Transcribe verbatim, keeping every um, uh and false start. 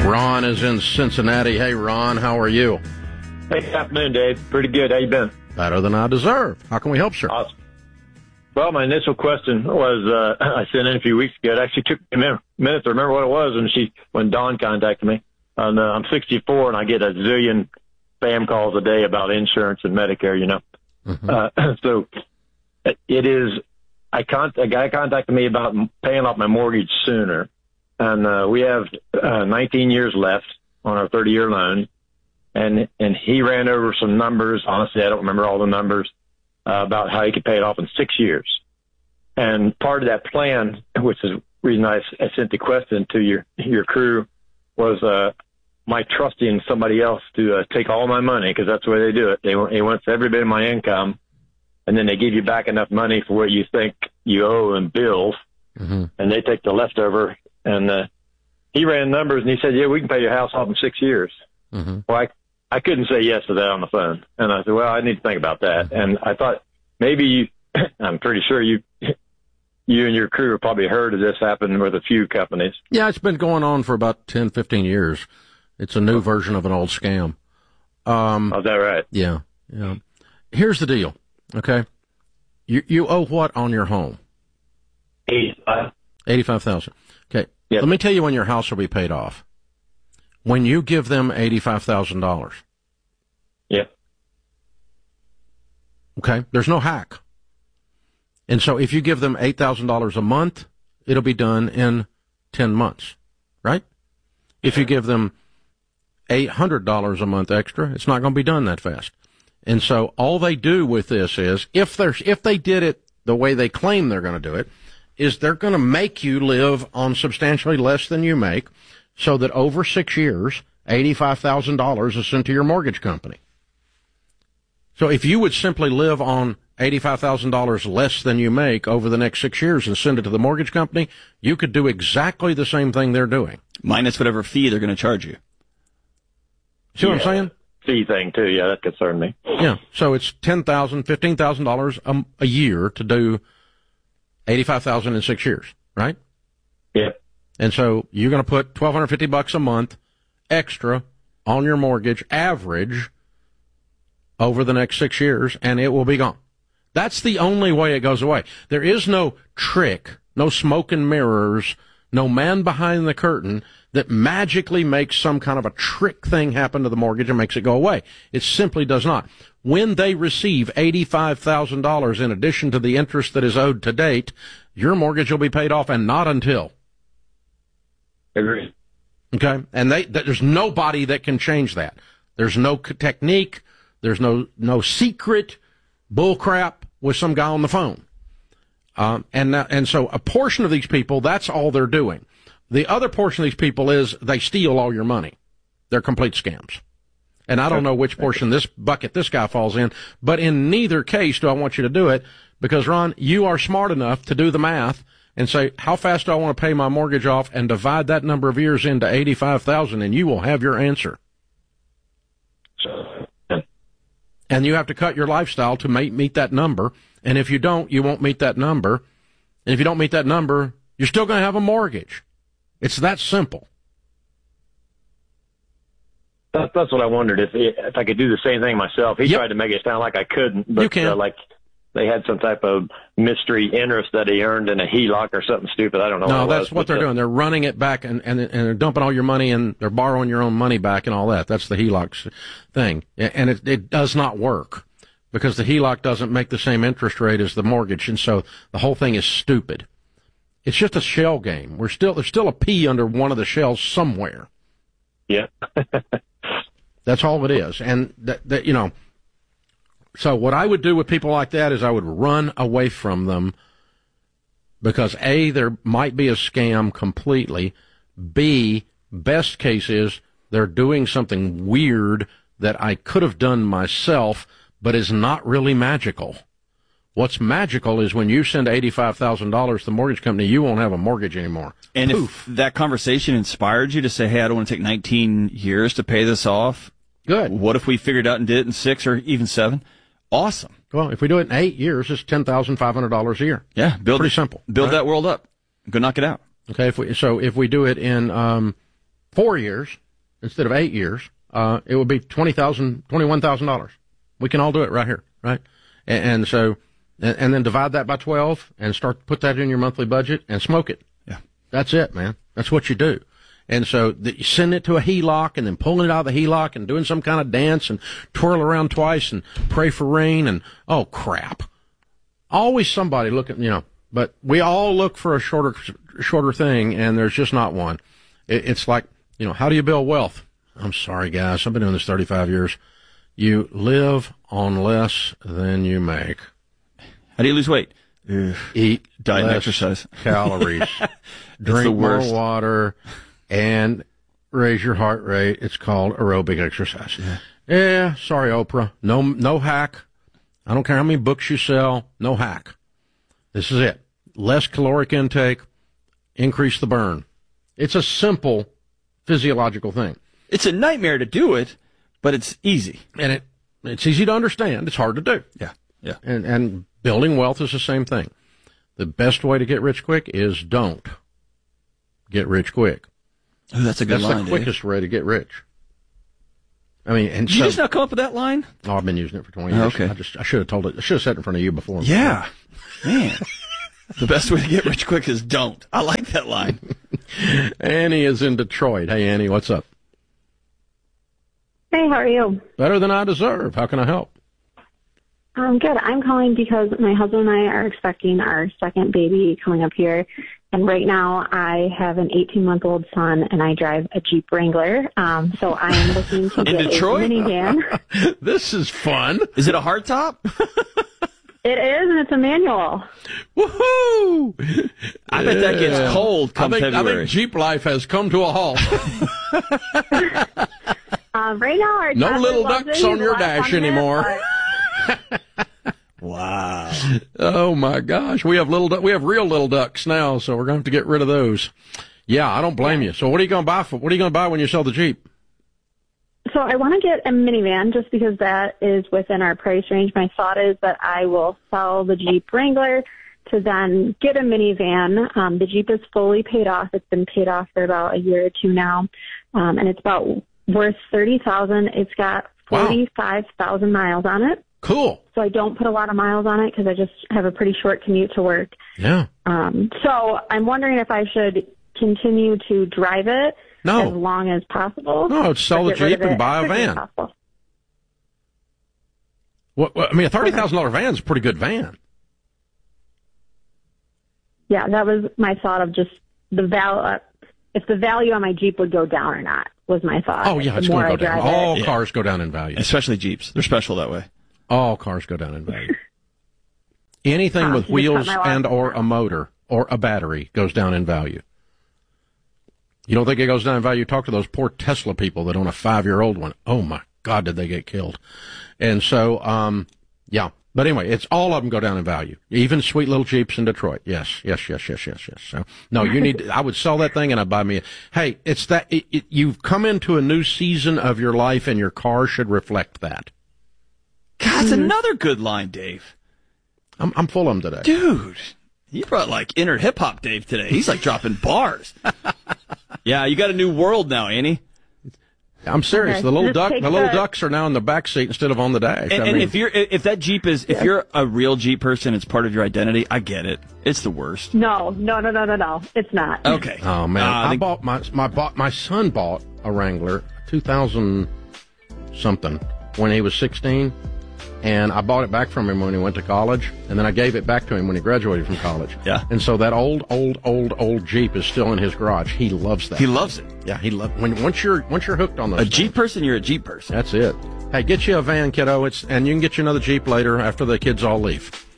Ron is in Cincinnati. Hey, Ron, how are you? Hey, good afternoon, Dave. Pretty good. How you been? Better than I deserve. How can we help, sir? Awesome. Well, my initial question was, uh, I sent in a few weeks ago. It actually took me a minute to remember what it was when she, when Dawn contacted me. And, uh, I'm sixty-four and I get a zillion spam calls a day about insurance and Medicare, you know. Mm-hmm. Uh, so it is, I con- a guy contacted me about paying off my mortgage sooner. And, uh, we have, uh, nineteen years left on our thirty year loan. And, and he ran over some numbers. Honestly, I don't remember all the numbers, uh, about how he could pay it off in six years. And part of that plan, which is the reason I, I sent the question to your, your crew, was, uh, my trusting somebody else to, uh, take all my money, because that's the way they do it. They, they want every bit of my income, and then they give you back enough money for what you think you owe in bills, mm-hmm. and they take the leftover. And, uh, he ran numbers and he said, yeah, we can pay your house off in six years. Mm-hmm. Well, I, I couldn't say yes to that on the phone. And I said, well, I need to think about that. Mm-hmm. And I thought maybe you, I'm pretty sure you, you and your crew have probably heard of this happen with a few companies. Yeah, it's been going on for about ten, fifteen years. It's a new version of an old scam. Um, oh, is that right? Yeah. Yeah. Here's the deal. Okay. You, you owe what on your home? eighty-five. eighty-five thousand. Okay. Yep. Let me tell you when your house will be paid off. When you give them eighty-five thousand dollars. Yeah. Okay. There's no hack. And so if you give them eight thousand dollars a month, it'll be done in ten months, right? If you give them eight hundred dollars a month extra, it's not going to be done that fast. And so all they do with this is, if there's, if they did it the way they claim they're going to do it, is they're going to make you live on substantially less than you make, so that over six years, eighty-five thousand dollars is sent to your mortgage company. So if you would simply live on eighty-five thousand dollars less than you make over the next six years and send it to the mortgage company, you could do exactly the same thing they're doing. Minus whatever fee they're going to charge you. See what yeah. I'm saying? Fee thing too. Yeah, that concerned me. Yeah. So it's ten thousand dollars, fifteen thousand dollars a, a year to do eighty-five thousand dollars in six years, right? Yeah. And so you're going to put twelve hundred fifty bucks a month extra on your mortgage average over the next six years, and it will be gone. That's the only way it goes away. There is no trick, no smoke and mirrors, no man behind the curtain that magically makes some kind of a trick thing happen to the mortgage and makes it go away. It simply does not. When they receive eighty-five thousand dollars in addition to the interest that is owed to date, your mortgage will be paid off, and not until. Agree. Okay? And they, there's nobody that can change that. There's no technique. There's no, no secret bullcrap with some guy on the phone. Um, and, and so a portion of these people, that's all they're doing. The other portion of these people is they steal all your money. They're complete scams. And I don't know which portion this bucket this guy falls in, but in neither case do I want you to do it, because, Ron, you are smart enough to do the math and say, how fast do I want to pay my mortgage off, and divide that number of years into eighty-five thousand, and you will have your answer. And you have to cut your lifestyle to meet, meet that number. And if you don't, you won't meet that number. And if you don't meet that number, you're still going to have a mortgage. It's that simple. That's, that's what I wondered, if if I could do the same thing myself. He yep. tried to make it sound like I couldn't, but you can. Uh, like they had some type of mystery interest that he earned in a H E L O C or something stupid. I don't know. No, what that's was, what they're uh, doing. They're running it back and, and, and they're dumping all your money, and they're borrowing your own money back and all that. That's the H E L O C thing. And it, it does not work, because the H E L O C doesn't make the same interest rate as the mortgage. And so the whole thing is stupid. It's just a shell game. We're still, there's still a P under one of the shells somewhere. Yeah. That's all it is. And that, that, you know, so what I would do with people like that is I would run away from them, because A, there might be a scam completely. B, best case is they're doing something weird that I could have done myself, but is not really magical. What's magical is when you send eighty-five thousand dollars to the mortgage company, you won't have a mortgage anymore. And Poof. If that conversation inspired you to say, hey, I don't want to take nineteen years to pay this off. Good. What if we figured out and did it in six or even seven? Awesome. Well, if we do it in eight years, it's ten thousand five hundred dollars a year. Yeah. Build Pretty it, simple. Build right? that world up. Go knock it out. Okay. If we, so if we do it in, um, four years instead of eight years, uh, it would be twenty thousand dollars, twenty-one thousand dollars. We can all do it right here, right? And, and so, and, and then divide that by twelve and start to put that in your monthly budget and smoke it. Yeah. That's it, man. That's what you do. And so the, you send it to a H E L O C and then pulling it out of the H E L O C and doing some kind of dance and twirl around twice and pray for rain and, oh, crap. Always somebody looking, you know, but we all look for a shorter, shorter thing, and there's just not one. It, it's like, you know, how do you build wealth? I'm sorry, guys. I've been doing this thirty-five years. You live on less than you make. How do you lose weight? Eat diet and less exercise. Calories. Drink more water and raise your heart rate. It's called aerobic exercise. Yeah. yeah, sorry, Oprah. No, no hack. I don't care how many books you sell. No hack. This is it. Less caloric intake, increase the burn. It's a simple physiological thing. It's a nightmare to do it, but it's easy. And it it's easy to understand. It's hard to do. Yeah, yeah. And and building wealth is the same thing. The best way to get rich quick is don't get rich quick. Oh, that's a good that's line, That's the quickest Dave. way to get rich. I mean, and Did so, you just not come up with that line? Oh, I've been using it for twenty years. Oh, okay. I just I should have told it. I should have said it in front of you before. Yeah, man. The best way to get rich quick is don't. I like that line. Annie is in Detroit. Hey, Annie, what's up? Hey, how are you? Better than I deserve. How can I help? I'm good. I'm calling because my husband and I are expecting our second baby coming up here. And right now I have an eighteen-month-old son, and I drive a Jeep Wrangler. Um, so I am looking to get Detroit? a minivan. This is fun. Is it a hardtop? It is, and it's a manual. Woohoo! I bet that gets Yeah. cold come I think, I February. think Jeep life has come to a halt. Uh, right now our No toddler little loves ducks it. on He's a your lot of dash fun in it, anymore. but- Wow. Oh my gosh, we have little, du- we have real little ducks now, so we're going to have to get rid of those. Yeah, I don't blame you. So what are you going to buy for? What are you going to buy when you sell the Jeep? So I want to get a minivan just because that is within our price range. My thought is that I will sell the Jeep Wrangler to then get a minivan. Um, the Jeep is fully paid off. It's been paid off for about a year or two now, um, and it's about worth thirty thousand dollars. It's got forty-five thousand miles on it. Cool. So I don't put a lot of miles on it because I just have a pretty short commute to work. Yeah. Um, so I'm wondering if I should continue to drive it No. as long as possible. No, sell or the get rid Jeep of it and buy as a quickly as van. possible. What, what, I mean, a thirty thousand dollars van is a pretty good van. Yeah, that was my thought of just the val. Uh, if the value on my Jeep would go down or not was my thought. Oh, yeah, The it's more going to I go down. drive it. All Yeah. cars go down in value. Especially Jeeps. They're special that way. All cars go down in value. Anything Ah, with you just wheels cut my and loss. or a motor or a battery goes down in value. You don't think it goes down in value? Talk to those poor Tesla people that own a five-year-old one. Oh, my God, did they get killed. And so, um, yeah. But anyway, it's all of them go down in value. Even sweet little Jeeps in Detroit. Yes, yes, yes, yes, yes, yes. So, no, you need, I would sell that thing and I'd buy me a, hey, it's that, it, it, you've come into a new season of your life and your car should reflect that. God, that's another good line, Dave. I'm, I'm full of them today. Dude, you brought like inner hip hop Dave today. He's like dropping bars. Yeah, you got a new world now, Annie. I'm serious. Okay. The little Just duck, take the little the- ducks are now in the back seat instead of on the dash. And, I and mean, if you're if that Jeep is if you're a real Jeep person, it's part of your identity. I get it. It's the worst. No, no, no, no, no, no. It's not. Okay. oh man, Uh, I think- bought my my bought my son bought a Wrangler, two thousand something, when he was sixteen, and I bought it back from him when he went to college, and then I gave it back to him when he graduated from college. Yeah. And so that old, old, old, old Jeep is still in his garage. He loves that. He loves it. Yeah, he loves when once you're once you're hooked on those. A things, Jeep person, you're a Jeep person. That's it. Hey, get you a van, kiddo. It's and you can get you another Jeep later after the kids all leave.